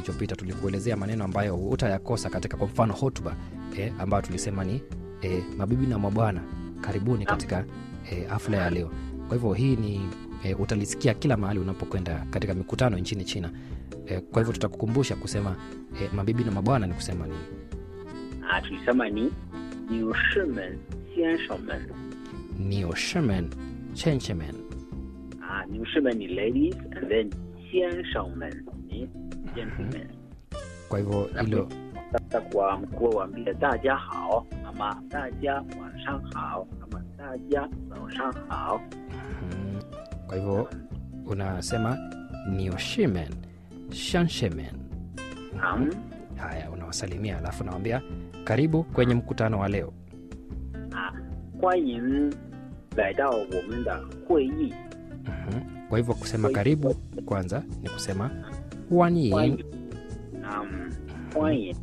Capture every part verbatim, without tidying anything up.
kilichopita tulikuelezea maneno ambayo utayakosa katika kwa mfano hotuba eh, ambayo tulisema ni eh, mabibi na mabwana karibuni katika eh, hafla ya leo. Kwa hivyo hii ni eh, utalisikia kila mahali unapokwenda katika mikutano nchini China. Eh, kwa hivyo tutakukumbusha kusema eh, mabibi na mabwana ni kusema nini. Ah, tulisema ni niu shimen xianshenmen. Niu shimen qianshenmen. Ah, niu shimen ni ladies and then xianshenmen ni gentlemen. Kwa hivyo hilo sasa kwa mkuu waambia daja hao ama daja wanshang hao ama daja zaoshang hao. Kwa hivyo unasema niu shimen xianshenmen. Um, Haya, unawasalimia alafu nawaambia karibu kwenye mkutano wa leo. ah, 欢迎来到我们的会议. Mhm. Kwa hivyo kusema karibu kwanza ni kusema huani. Um, 欢迎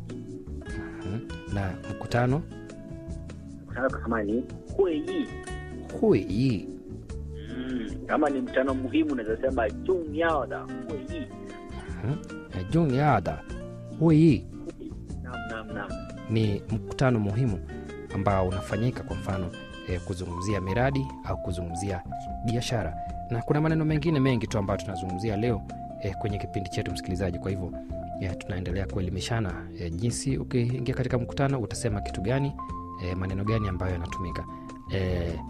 Na mkutano mkutano kama ni 会议. hui. Mm, kama ni mkutano muhimu unaweza sema 重要的会议. Juniada hui Naam, naam, naam. ni mkutano muhimu ambao unafanyika kwa mfano eh, kuzungumzia miradi au kuzungumzia biashara, na kuna maneno mengine mengi tu ambayo tunazungumzia leo eh, kwenye kipindi chetu msikilizaji. Kwa hivyo eh, tunaendelea kuelimishana eh, jinsi ukiingia katika mkutano utasema kitu gani, eh, maneno gani ambayo yanatumika eh,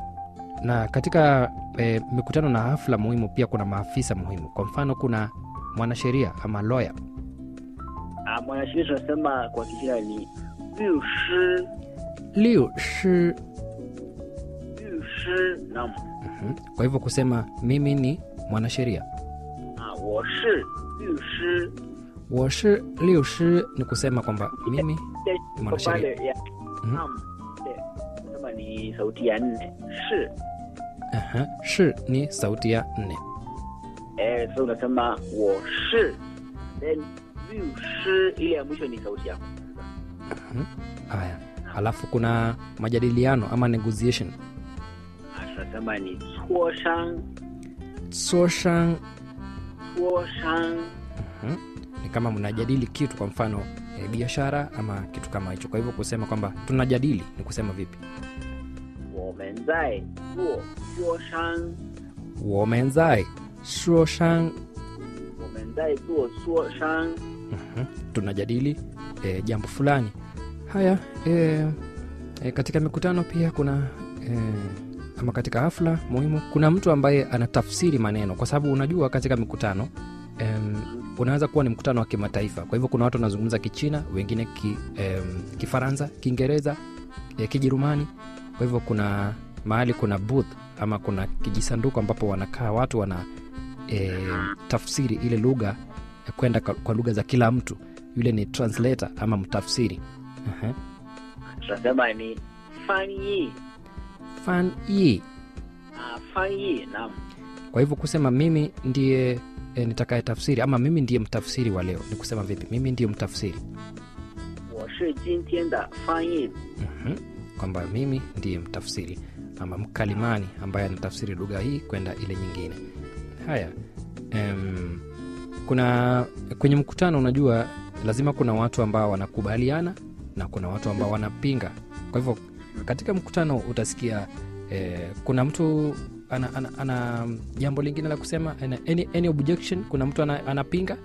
na katika eh, mikutano na hafla muhimu pia kuna maafisa muhimu. Kwa mfano kuna mwanasheria ama lawyer. Ah, mwanasheria tunasema kwa Kichina ni 律师. Liu shi. 律师. Naam. Mhm. Kwa hivyo kusema mimi ni mwanasheria. Ah, 我是律师. 我是律师 ni kusema kwamba mimi ni mwanasheria. Ya. Naam. Tunasema ni sauti ya nne. 是. Aha, shi ni sauti ya nne. Eh, so unasema 我是 then 律师 ile ya mwisho ni sauti ya kwanza. Mhm. Haya, alafu kuna majadiliano ama negotiation. Ah, tunasema ni 磋商. Soshan. 磋商. Mhm. Ni kama mnajadili kitu, kwa mfano e, biashara ama kitu kama hicho. Kwa hivyo kusema kwamba tunajadili ni kusema vipi? 我们在做磋商. 我们在说商. 我们在做磋商. Mhm. Tunajadili e, jambo fulani. Haya, e, e, katika mikutano pia kuna e, ama katika hafla muhimu kuna mtu ambaye anatafsiri maneno, kwa sababu unajua katika mikutano em, unaweza kuwa ni mkutano wa kimataifa. Kwa hivyo kuna watu wanazungumza Kichina, wengine ki, em, Kifaransa, Kiingereza, e, Kijerumani. Kwa hivyo kuna mahali kuna booth ama kuna kijisanduku ambapo wanakaa watu wana e, tafsiri ile lugha ya kwenda kwa, kwa lugha za kila mtu. Yule ni translator ama mtafsiri. Uh-huh. Tunasema ni 翻译. Fan yi. Ah, 翻译. Naam. Kwa hivyo kusema mimi ndiye e, nitakaye tafsiri ama mimi ndiye mtafsiri wa leo ni kusema vipi? Mimi ndiye mtafsiri. 我是今天的翻译. Mhm. Kwamba mimi ndiye mtafsiri ama mkalimani ambaye anatafsiri lugha hii kwenda ile nyingine. Haya, em, kuna kwenye mkutano unajua lazima kuna watu ambao wanakubaliana na kuna watu ambao wanapinga. Kwa hivyo katika mkutano utasikia eh, kuna mtu ana, ana, ana jambo lingine la kusema, ana, any, any objection. Kuna mtu ana, anapinga,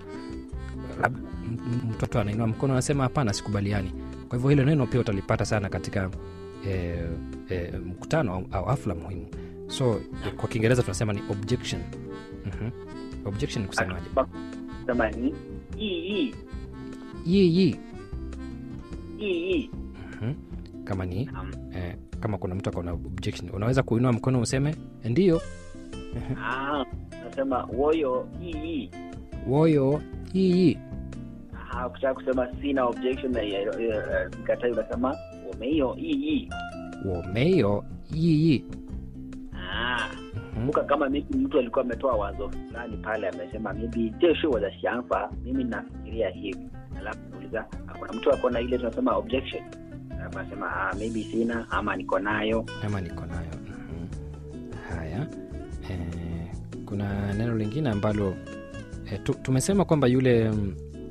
mtoto anainua mkono anasema hapana, sikubaliani. Kwa hivyo hilo neno pia utalipata sana katika eh, eh, mkutano au, au hafla muhimu. So kwa Kiingereza tunasema ni objection. Mhm. Objection ni kusemaje? Tunasema ni 异议. Yi yi. 异议. Mhm. Kama ni eh, kama kuna mtu akona objection unaweza kuinua mkono useme ndio. Ah, tunasema 我有异议. Woyo yi yi. Ah, ukitaka kusema sina objection na katai unasema 我没有异议. Wo meyo yi yi. Ah, kumbuka kama maybe mtu alikuwa ametoa wazo fulani pale, amesema maybe 这是我的想法, mimi nafikiria hivi. Alafu uliza kuna mtu akona ile tunasema objection. Alafu anasema ah, maybe sina ama niko nayo. Ama niko nayo. Mhm. Haya. Eh, kuna neno lingine ambalo eh, tu, tumesema kwamba yule